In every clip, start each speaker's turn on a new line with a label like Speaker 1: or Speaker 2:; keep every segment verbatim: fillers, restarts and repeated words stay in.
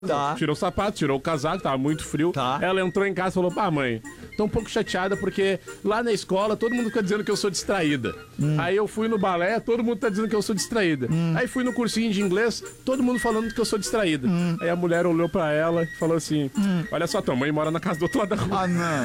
Speaker 1: Tá.
Speaker 2: Tirou o sapato, tirou o casaco, tava muito frio.
Speaker 1: Tá.
Speaker 2: Ela entrou em casa e falou, pá, mãe, tô um pouco chateada porque lá na escola todo mundo fica dizendo que eu sou distraída. Hum. Aí eu fui no balé, todo mundo tá dizendo que eu sou distraída. Hum. Aí fui no cursinho de inglês, todo mundo falando que eu sou distraída. Hum. Aí a mulher olhou pra ela e falou assim, hum. olha só, tua mãe mora na casa do outro lado da rua.
Speaker 1: Ah, não.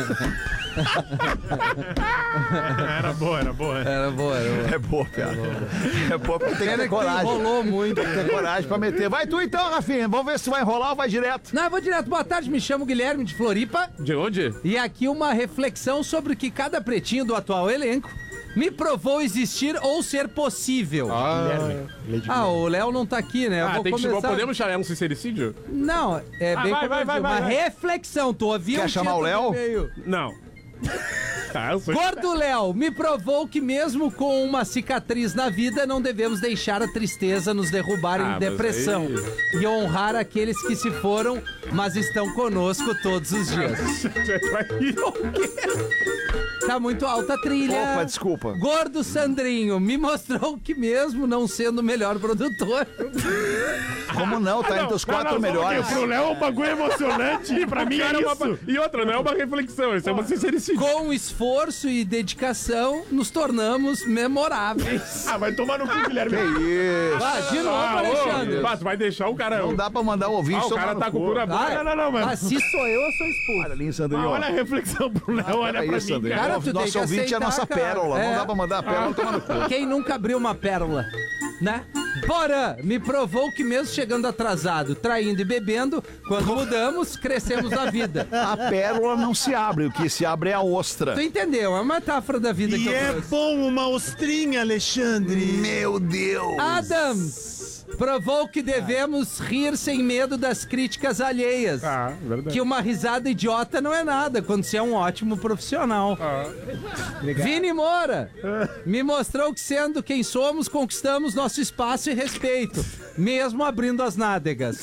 Speaker 2: Era boa, era boa.
Speaker 3: Era boa, era boa.
Speaker 1: É boa, piada. É boa, porque tem que ter coragem.
Speaker 3: Rolou muito.
Speaker 1: Tem que ter coragem pra meter. Vai tu então, Rafinha. Vamos ver se vai enrolar ou vai direto.
Speaker 3: Não, eu vou direto. Boa tarde, me chamo Guilherme de Floripa.
Speaker 2: De onde?
Speaker 3: E aqui uma reflexão sobre o que cada pretinho do atual elenco me provou existir ou ser possível.
Speaker 2: Ah,
Speaker 3: Guilherme. Ah, o Léo não tá aqui, né? Eu
Speaker 2: ah,
Speaker 3: vou
Speaker 2: tem que
Speaker 3: começar...
Speaker 2: chamar, podemos chamar um sincericídio?
Speaker 3: Não, é
Speaker 2: ah,
Speaker 3: bem
Speaker 2: vai,
Speaker 3: como
Speaker 2: vai,
Speaker 3: eu
Speaker 2: vai,
Speaker 3: digo,
Speaker 2: vai,
Speaker 3: uma
Speaker 2: vai.
Speaker 3: reflexão. Tu ouviu?
Speaker 1: Quer chamar o Léo?
Speaker 2: Não. Ah, eu sou...
Speaker 3: Gordo Léo me provou que mesmo com uma cicatriz na vida, não devemos deixar a tristeza nos derrubar
Speaker 2: ah,
Speaker 3: em depressão aí... e honrar aqueles que se foram, mas estão conosco todos os dias. O quê? Tá muito alta a trilha.
Speaker 1: Opa, desculpa.
Speaker 3: Gordo Sandrinho me mostrou que mesmo não sendo o melhor produtor...
Speaker 1: Como não? Tá ah, não, entre os quatro não, não, melhores.
Speaker 2: Pro Léo é um bagulho emocionante e pra mim era uma... E outra, não é uma reflexão, isso é uma sincericídio.
Speaker 3: Com esforço e dedicação, nos tornamos memoráveis.
Speaker 2: Ah, vai tomar no cu, Guilherme.
Speaker 1: Que isso?
Speaker 3: Ah, de novo,
Speaker 2: ah,
Speaker 3: Alexandre.
Speaker 2: Ô, vai deixar o cara...
Speaker 1: Não dá pra mandar o ouvinte
Speaker 2: ah, o cara tá com cura boa.
Speaker 3: Ah,
Speaker 2: não, não, não, mano.
Speaker 3: Ah, se sou eu, eu sou expulso.
Speaker 1: Olha ali, Sandrinho.
Speaker 2: Ah, olha a reflexão pro Léo, ah, olha pra
Speaker 1: isso,
Speaker 2: mim, cara.
Speaker 3: cara tu
Speaker 1: nosso
Speaker 3: tem
Speaker 1: ouvinte
Speaker 3: aceitar,
Speaker 1: é a nossa
Speaker 3: cara.
Speaker 1: pérola.
Speaker 3: É.
Speaker 1: Não dá pra mandar a pérola, ah. tomar no cu.
Speaker 3: Quem nunca abriu uma pérola, né? Porã me provou que mesmo chegando atrasado, traindo e bebendo, quando mudamos, crescemos na vida.
Speaker 1: A pérola não se abre, o que se abre é a ostra.
Speaker 3: Tu entendeu? É uma metáfora da vida
Speaker 4: e
Speaker 3: que eu
Speaker 4: é
Speaker 3: trouxe.
Speaker 4: bom uma ostrinha, Alexandre.
Speaker 1: Meu Deus.
Speaker 3: Adams provou que devemos rir sem medo das críticas alheias.
Speaker 2: Ah, verdade.
Speaker 3: Que uma risada idiota não é nada quando você é um ótimo profissional.
Speaker 2: Ah.
Speaker 3: Vini Moura me mostrou que sendo quem somos, conquistamos nosso espaço e respeito, mesmo abrindo as nádegas.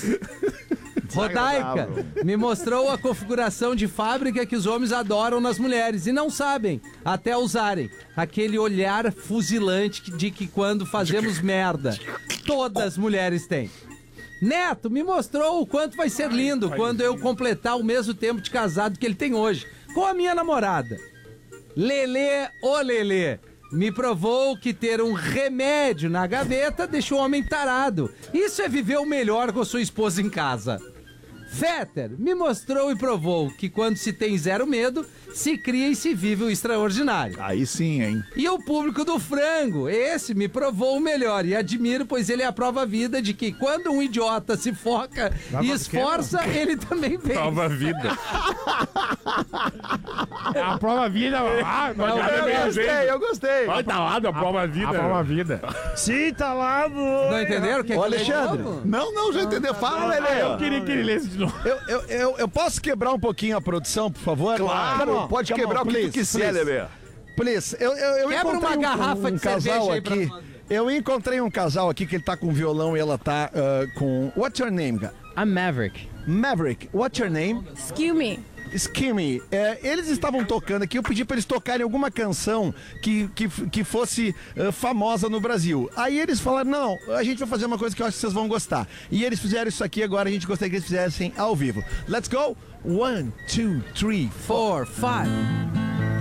Speaker 3: Rodaica me mostrou a configuração de fábrica que os homens adoram nas mulheres e não sabem até usarem. Aquele olhar fuzilante de que quando fazemos merda, todas as mulheres têm. Neto me mostrou o quanto vai ser lindo quando eu completar o mesmo tempo de casado que ele tem hoje, com a minha namorada. Lelê, ô Lelê, me provou que ter um remédio na gaveta deixa o homem tarado. Isso é viver o melhor com sua esposa em casa. Fetter me mostrou e provou que quando se tem zero medo, se cria e se vive o extraordinário.
Speaker 1: Aí sim, hein?
Speaker 3: E o público do frango, esse me provou o melhor e admiro, pois ele é a prova vida de que quando um idiota se foca e esforça, ele também vence.
Speaker 2: Prova vida. É a prova vida. Ah,
Speaker 1: não, eu, eu gostei, eu gostei.
Speaker 2: Vai tá lá a prova vida. A prova vida.
Speaker 4: Sim, tá lá no...
Speaker 3: Não entenderam o que é
Speaker 1: Ô,
Speaker 3: que
Speaker 1: Alexandre. Não, não, já entendeu. Fala, Lelê.
Speaker 2: Eu queria que ele lesse de novo.
Speaker 5: Eu, eu, eu, eu posso quebrar um pouquinho a produção, por favor?
Speaker 1: Claro,
Speaker 5: Ah,
Speaker 1: pode
Speaker 5: come
Speaker 1: quebrar
Speaker 5: on,
Speaker 1: o que
Speaker 5: please,
Speaker 1: tu quiser,
Speaker 5: please.
Speaker 1: Lelê.
Speaker 5: Please, eu, eu, eu
Speaker 3: Quebra
Speaker 5: encontrei
Speaker 3: uma
Speaker 5: um,
Speaker 3: garrafa
Speaker 5: um
Speaker 3: de
Speaker 5: casal
Speaker 3: cerveja aí pra
Speaker 5: aqui.
Speaker 3: nós.
Speaker 5: Eu encontrei um casal aqui que ele tá com violão e ela tá uh, com... What's your name, cara?
Speaker 6: I'm Maverick.
Speaker 5: Maverick, what's your name?
Speaker 7: Excuse me.
Speaker 5: Skimmy, é, eles estavam tocando aqui, eu pedi pra eles tocarem alguma canção que, que, que fosse uh, famosa no Brasil. Aí eles falaram, não, a gente vai fazer uma coisa que eu acho que vocês vão gostar. E eles fizeram isso aqui, agora a gente gostaria que eles fizessem ao vivo. Let's go! One, two, three, four,
Speaker 3: Four, five.